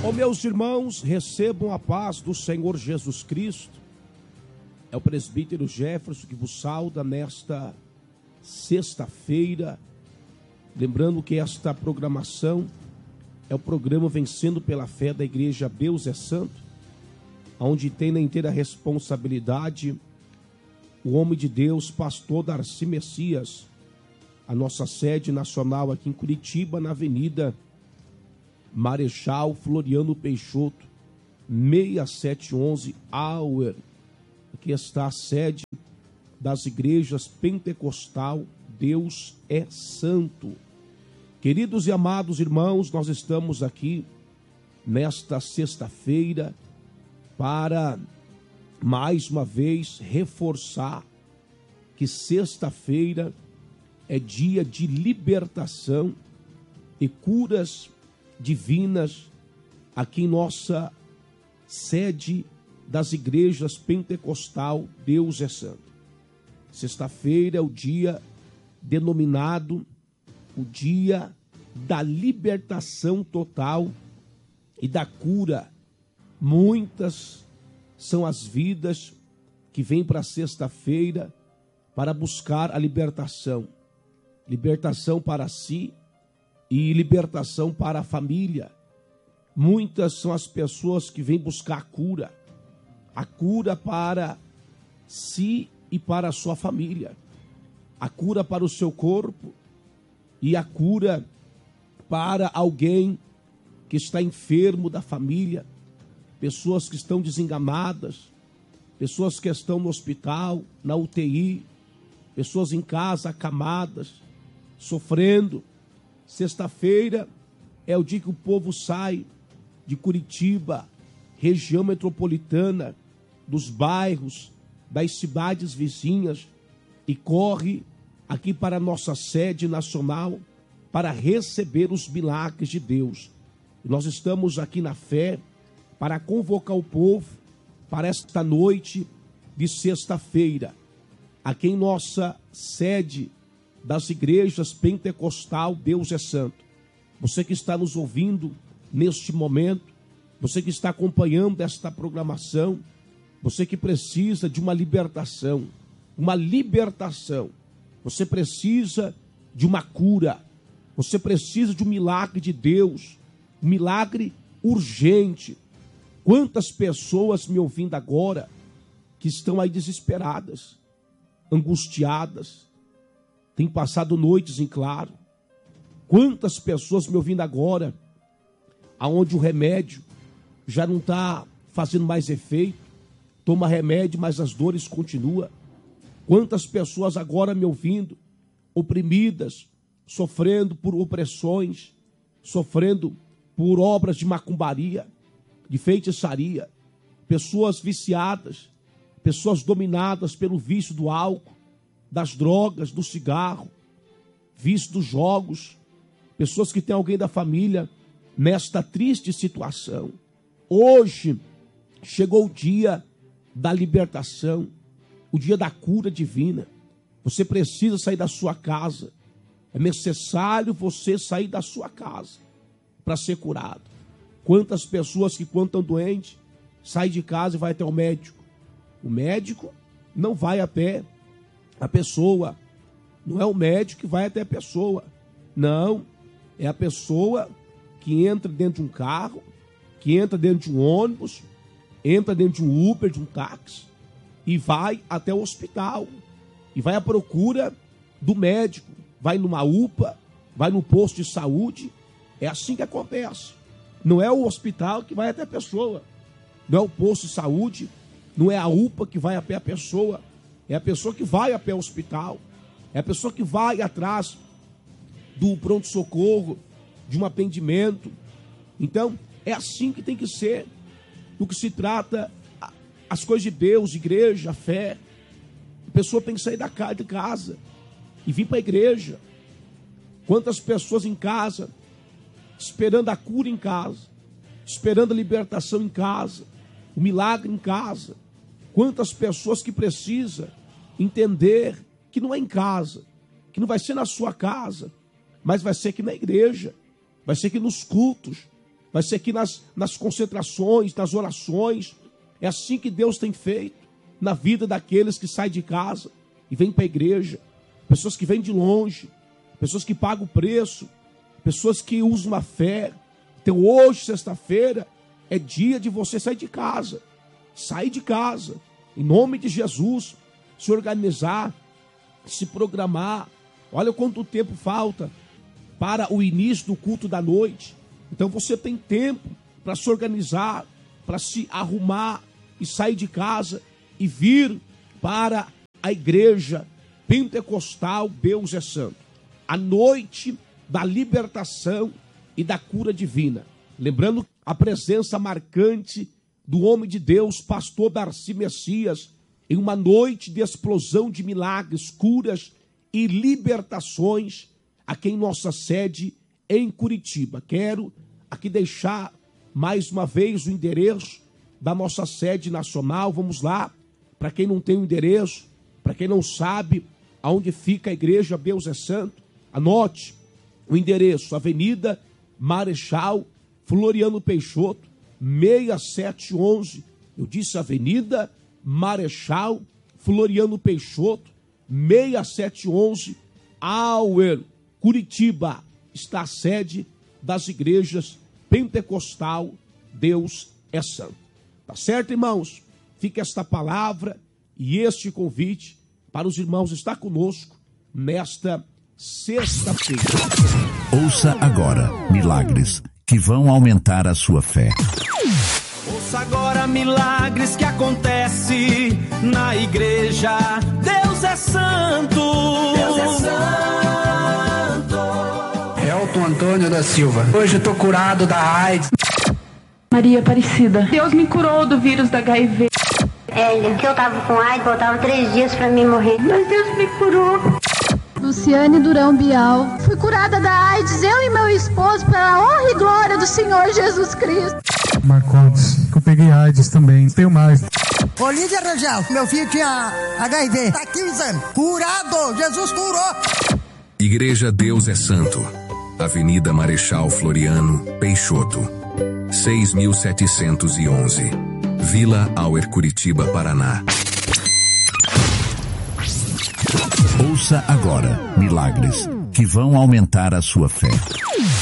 Oh, meus irmãos, recebam a paz do Senhor Jesus Cristo. É o presbítero Jefferson que vos sauda nesta sexta-feira. Lembrando que esta programação é o programa Vencendo pela Fé da Igreja Deus é Santo, onde tem na inteira responsabilidade o homem de Deus, pastor Darcy Messias. A nossa sede nacional aqui em Curitiba, na Avenida Marechal Floriano Peixoto, 6711 Auer. Aqui está a sede das igrejas Pentecostal Deus é Santo. Queridos e amados irmãos, nós estamos aqui nesta sexta-feira para mais uma vez reforçar que sexta-feira é dia de libertação e curas divinas aqui em nossa sede das igrejas Pentecostal Deus é Santo. Sexta-feira é o dia denominado o dia da libertação total e da cura. Muitas são as vidas que vêm para sexta-feira para buscar a libertação. Libertação para si e libertação para a família. Muitas são as pessoas que vêm buscar a cura para si e para a sua família, a cura para o seu corpo e a cura para alguém que está enfermo da família, pessoas que estão desengamadas, pessoas que estão no hospital, na UTI, pessoas em casa acamadas, sofrendo. Sexta-feira é o dia que o povo sai de Curitiba, região metropolitana, dos bairros, das cidades vizinhas e corre aqui para a nossa sede nacional para receber os milagres de Deus. E nós estamos aqui na fé para convocar o povo para esta noite de sexta-feira, aqui em nossa sede das igrejas Pentecostal Deus é Santo. Você que está nos ouvindo neste momento, você que está acompanhando esta programação, você que precisa de uma libertação, você precisa de uma cura, você precisa de um milagre de Deus, um milagre urgente. Quantas pessoas me ouvindo agora que estão aí desesperadas, angustiadas, têm passado noites em claro. Quantas pessoas me ouvindo agora, aonde o remédio já não está fazendo mais efeito, toma remédio, mas as dores continuam. Quantas pessoas agora me ouvindo, oprimidas, sofrendo por opressões, sofrendo por obras de macumbaria, de feitiçaria, pessoas viciadas, pessoas dominadas pelo vício do álcool, das drogas, do cigarro, vício dos jogos, pessoas que têm alguém da família nesta triste situação. Hoje chegou o dia da libertação, o dia da cura divina. Você precisa sair da sua casa. É necessário você sair da sua casa para ser curado. Quantas pessoas que quando estão doentes, saem de casa e vai até o médico. O médico não vai até a pessoa. Não é o médico que vai até a pessoa. Não, é a pessoa que entra dentro de um carro, que entra dentro de um ônibus, entra dentro de um Uber, de um táxi, e vai até o hospital. E vai à procura do médico. Vai numa UPA, vai no posto de saúde. É assim que acontece. Não é o hospital que vai até a pessoa. Não é o posto de saúde. Não é a UPA que vai até a pessoa. É a pessoa que vai até o hospital. É a pessoa que vai atrás do pronto-socorro, de um atendimento. Então, é assim que tem que ser. No que se trata as coisas de Deus, igreja, fé. A pessoa tem que sair de casa e vir para a igreja. Quantas pessoas em casa, esperando a cura em casa, esperando a libertação em casa, o milagre em casa. Quantas pessoas que precisam entender que não é em casa, que não vai ser na sua casa, mas vai ser aqui na igreja, vai ser aqui nos cultos, vai ser aqui nas concentrações, nas orações. É assim que Deus tem feito na vida daqueles que saem de casa e vêm para a igreja. Pessoas que vêm de longe, pessoas que pagam o preço, pessoas que usam a fé. Então hoje, sexta-feira, é dia de você sair de casa. Sair de casa, em nome de Jesus, se organizar, se programar. Olha quanto tempo falta para o início do culto da noite. Então você tem tempo para se organizar, para se arrumar e sair de casa e vir para a igreja pentecostal Deus é Santo. A noite da libertação e da cura divina. Lembrando a presença marcante do homem de Deus, pastor Darcy Messias, em uma noite de explosão de milagres, curas e libertações aqui em nossa sede em Curitiba. Quero aqui deixar mais uma vez o endereço da nossa sede nacional. Vamos lá, para quem não tem o endereço, para quem não sabe aonde fica a igreja Deus é Santo, anote o endereço: Avenida Marechal Floriano Peixoto, 6711. Eu disse Avenida Marechal Floriano Peixoto, 6711, Auer, Curitiba. Está a sede das igrejas pentecostal Deus é Santo. Tá certo, irmãos? Fica esta palavra e este convite para os irmãos estar conosco nesta sexta-feira. Ouça agora milagres que vão aumentar a sua fé. Ouça agora milagres que acontecem na igreja. Deus é santo. Deus é santo. Elton Antônio da Silva. Hoje eu tô curado da AIDS. Maria Aparecida. Deus me curou do vírus da HIV. Que eu tava com AIDS, faltava 3 dias pra mim morrer. Mas Deus me curou. Luciane Durão Bial. Fui curada da AIDS, eu e meu esposo, pela honra e glória do Senhor Jesus Cristo. Marcondes, que eu peguei AIDS também, tenho mais. Olívia Rangel, meu filho tinha HIV. Tá aqui o exame. Curado, Jesus curou. Igreja Deus é Santo. Avenida Marechal Floriano Peixoto, 6711. Vila Auer, Curitiba, Paraná. Ouça agora milagres que vão aumentar a sua fé.